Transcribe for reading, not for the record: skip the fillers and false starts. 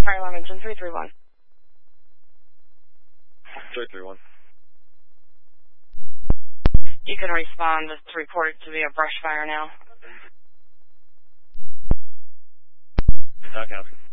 Fire alarm engine 331. 331. You can respond to report it to be a brush fire now. Copy.